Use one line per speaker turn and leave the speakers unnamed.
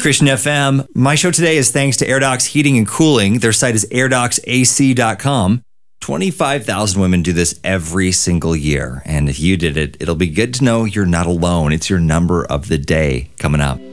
Christian FM. My show today is thanks to AirDocs Heating and Cooling. Their site is airdocsac.com. 25,000 women do this every single year. And if you did it, it'll be good to know you're not alone. It's your number of the day coming up.